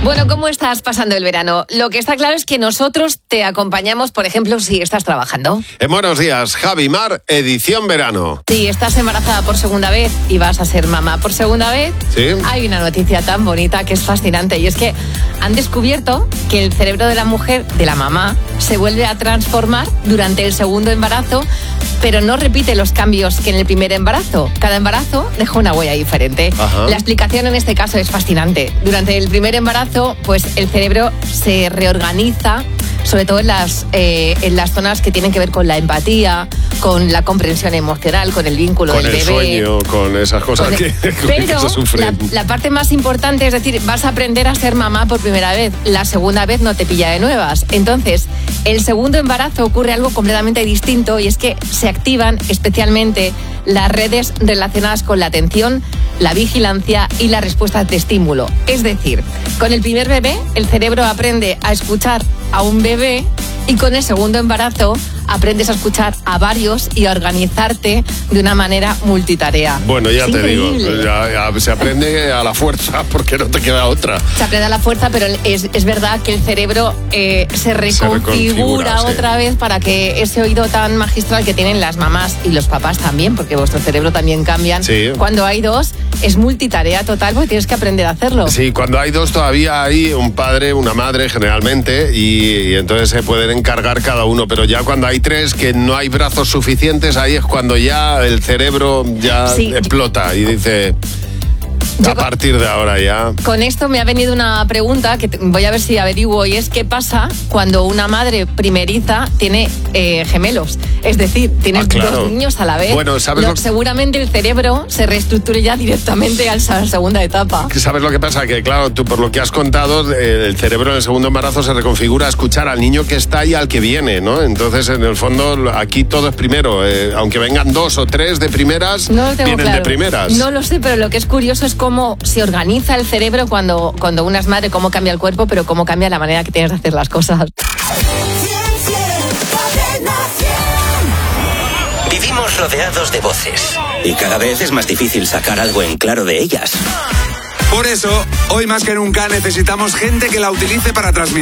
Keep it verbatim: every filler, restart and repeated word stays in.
Bueno, ¿cómo estás pasando el verano? Lo que está claro es que nosotros te acompañamos, por ejemplo, si estás trabajando. En Buenos Días, Javi Mar, edición verano. Si estás embarazada por segunda vez y vas a ser mamá por segunda vez, ¿sí? Hay una noticia tan bonita que es fascinante, y es que han descubierto que el cerebro de la mujer, de la mamá, se vuelve a transformar durante el segundo embarazo, pero no repite los cambios que en el primer embarazo. Cada embarazo deja una huella diferente. Ajá. La explicación en este caso es fascinante. Durante el primer embarazo, pues el cerebro se reorganiza, sobre todo en las, eh, en las zonas que tienen que ver con la empatía, con la comprensión emocional, con el vínculo con del el bebé. sueño, con esas cosas Con el... que, Pero que se sufren. La, la parte más importante, es decir, vas a aprender a ser mamá por primera vez. La segunda vez no te pilla de nuevas. Entonces, el segundo embarazo ocurre algo completamente distinto, y es que se activan especialmente las redes relacionadas con la atención, la vigilancia y la respuesta de estímulo. Es decir, con el primer bebé, el cerebro aprende a escuchar a un bebé, y con el segundo embarazo aprendes a escuchar a varios y a organizarte de una manera multitarea. Bueno, ya Es te increíble. digo, ya, ya se aprende a la fuerza porque no te queda otra. Se aprende a la fuerza, pero es, es verdad que el cerebro eh, se reconfigura, Se reconfigura, otra sí. vez para que ese oído tan magistral que tienen las mamás y los papás también, porque vuestro cerebro también cambian. Sí. Cuando hay dos, es multitarea total porque tienes que aprender a hacerlo. Sí, cuando hay dos todavía hay un padre, una madre generalmente, y, y entonces se pueden encargar cada uno, pero ya cuando hay tres, que no hay brazos suficientes, ahí es cuando ya el cerebro ya Sí. explota y dice... Yo A partir de ahora ya... Con esto me ha venido una pregunta que te- voy a ver si averiguo, y es qué pasa cuando una madre primeriza tiene eh, gemelos. Es decir, tienes Ah, claro. dos niños a la vez. Bueno, ¿sabes Lo- lo- Seguramente el cerebro se reestructura ya directamente a esa segunda etapa. ¿Sabes lo que pasa? Que claro, tú por lo que has contado, eh, el cerebro en el segundo embarazo se reconfigura a escuchar al niño que está y al que viene, ¿no? Entonces, en el fondo, aquí todo es primero. Eh, aunque vengan dos o tres de primeras, No lo tengo vienen claro. de primeras. No lo sé, pero lo que es curioso es cómo se organiza el cerebro cuando, cuando una es madre, cómo cambia el cuerpo, pero cómo cambia la manera que tienes de hacer las cosas. Vivimos rodeados de voces y cada vez es más difícil sacar algo en claro de ellas. Por eso, hoy más que nunca necesitamos gente que la utilice para transmitir